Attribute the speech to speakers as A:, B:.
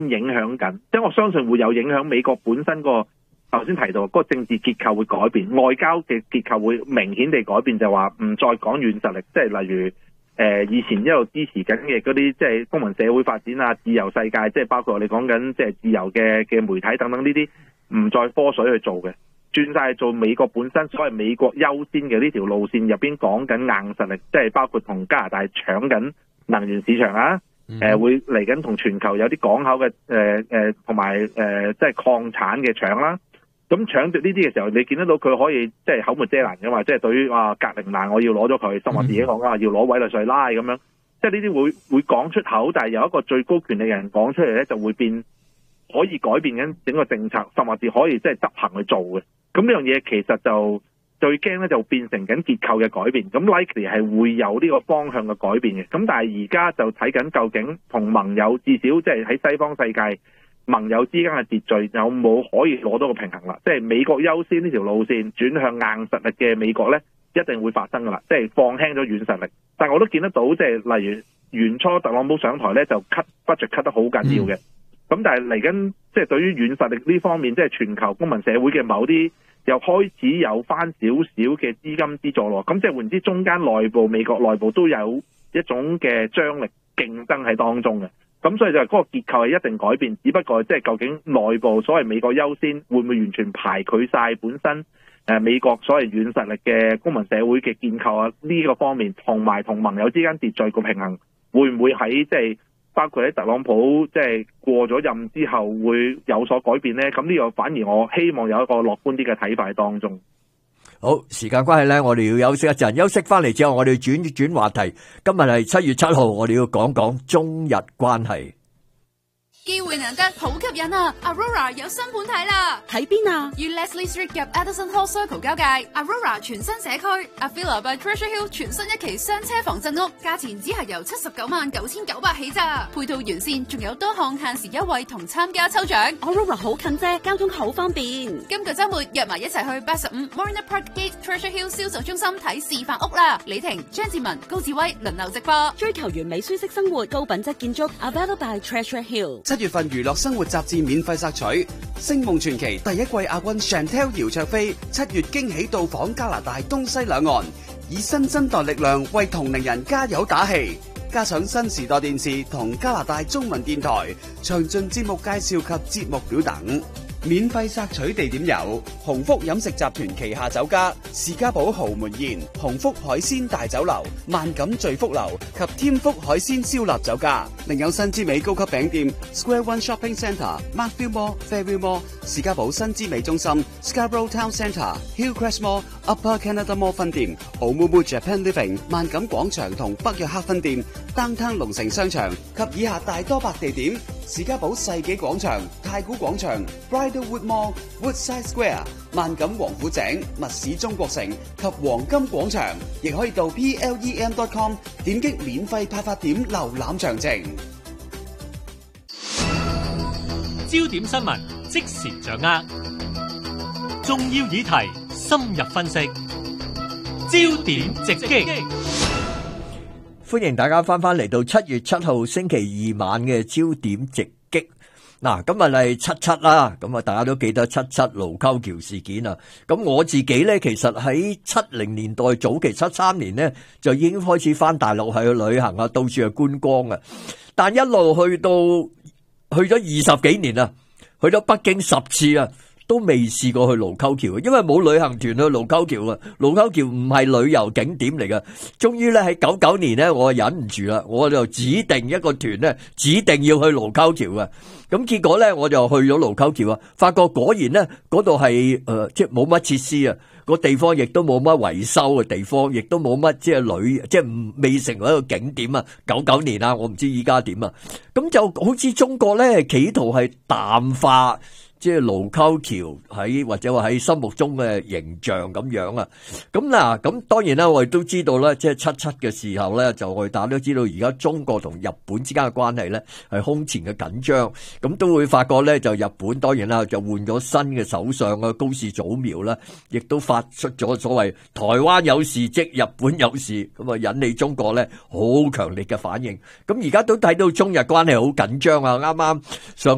A: 影響緊，即係我相信會有影響美國本身個頭先提到嗰個政治結構會改變，外交嘅結構會明顯地改變，就話唔再講軟實力，即係例如以前一路支持緊嘅嗰啲即係公民社會發展啊、自由世界，即係包括我哋講緊即係自由嘅媒體等等呢啲，唔再科水去做嘅，轉晒做美國本身所謂美國優先嘅呢條路線入邊講緊硬實力，即係包括同加拿大搶緊能源市場啊，會嚟緊同全球有啲港口嘅同埋即係礦產嘅搶啦。咁搶奪呢啲嘅時候，你見得到佢可以即係口沒遮攔嘅嘛？即係對於格陵蘭我要攞咗佢，甚至自己講要攞委內瑞拉咁樣，即係呢啲會講出口，但係有一個最高權力嘅人講出嚟咧，就會可以改變緊整個政策，甚至可以即係執行去做嘅。咁呢樣嘢其實就最驚咧，就變成緊結構嘅改變。咁 likely 係會有呢個方向嘅改變嘅。咁但係而家就睇緊究竟同盟友至少即係喺西方世界盟友之間嘅秩序有冇可以攞到個平衡啦？即係美國優先呢條路線轉向硬實力嘅美國咧，一定會發生噶啦。即係放輕咗軟實力，但係我都見得到，即係例如原初特朗普上台咧就 cut budget 得好緊要嘅。咁但係嚟緊即係對於軟實力呢方面，即係全球公民社會嘅某啲又開始有翻少少嘅資金資助咯。咁即係換言之，中間內部美國內部都有一種嘅張力競爭喺當中嘅。咁所以就係嗰個結構係一定改變，只不過即係究竟內部所謂美國優先會唔會完全排拒晒本身美國所謂軟實力嘅公民社會嘅建構啊，呢個方面，同埋同盟友之間秩序個平衡會唔會喺即係包括喺特朗普即係過咗任之後會有所改變呢？咁呢個反而我希望有一個樂觀啲嘅睇法喺當中。
B: 好，時間關係咧，我哋要休息一陣，休息翻嚟之後，我哋轉話題。今日係7月7號，我哋要講講中日關係。
C: 機會難得，好吸引啊 ！Aurora 有新盤睇啦，
D: 喺邊啊？
C: 與 Leslie Street 及 Addison Hall Circle 交界 ，Aurora 全新社區 ，Avila by Treasure Hill 全新一期雙車房鎮屋，價錢只係由799900起咋，配套完善，仲有多項限時優惠同參加抽獎。
D: Aurora 好近啫，交通好方便。
C: 今個週末約埋一齊去85 Marina Park Gate Treasure Hill 銷售中心睇示範屋啦！李婷、張志文、高志威輪流直播，
D: 追求完美舒適生活，高品質建築 ，Avila by Treasure Hill。
E: 7月份娛樂生活雜誌免費索取，《星夢傳奇》第一季亞軍 Chantel 姚焯菲7月驚喜到訪加拿大東西兩岸，以新生代力量為同齡人加油打氣。加上新時代電視同加拿大中文電台詳盡節目介紹及節目表等。免費索取地點有鴻福飲食集團旗下酒家士嘉堡豪門宴、鴻福海鮮大酒樓、萬錦聚福樓及添福海鮮燒臘酒家，另有新之美高級餅店 Square One Shopping Centre、Markville Mall、Fairview Mall、士嘉堡新之美中心、Scarborough Town Centre、Hillcrest Mall、Upper Canada Mall 分店、Oumuamua Japan Living、萬錦廣場同北約克分店、Downtown 龍城商場及以下大多白地點：士嘉堡世紀廣場、太古廣場、Bridlewood Mall、Woodside Square、萬錦王府井、密市中國城及黃金廣場，亦可以到 plem.com 點擊免費派發點瀏覽詳情。
F: 焦點新聞即時掌握，重要議題深入分析，焦點直擊。
B: 歡迎大家翻嚟到7月7號星期二晚嘅焦點直擊。嗱，今日係7.7啦，咁啊，大家都記得7.7盧溝橋事件啊。咁我自己咧，其實喺70年代早期73年咧，就已經開始翻大陸去旅行啊，到處去觀光啊。但一路去咗20幾年啊，去咗北京10次啊，都未試過去盧溝橋，因為冇旅行團去盧溝橋啊。盧溝橋唔係旅遊景點嚟嘅。終於咧喺99年咧，我忍唔住啦，我就指定一個團咧，指定要去盧溝橋啊。咁結果咧，我就去咗盧溝橋啊，發覺果然咧，嗰度係即係冇乜設施啊，個地方亦都冇乜維修嘅地方，亦都冇乜即係未成為一個景點啊。99年啊，我唔知依家點啊。咁就好似中國咧，企圖係淡化即係盧溝橋喺或者話喺心目中嘅形象咁樣啊。咁嗱，咁當然啦，我哋都知道啦，即係7.7嘅時候咧，就我哋大家都知道而家中國同日本之間嘅關係咧係空前嘅緊張。咁都會發覺咧，就日本當然啦，就換咗新嘅首相啊，高市早苗啦，亦都發出咗所謂台灣有事即日本有事，咁啊引起中國咧好強烈嘅反應。咁而家都睇到中日關係好緊張啊，啱啱上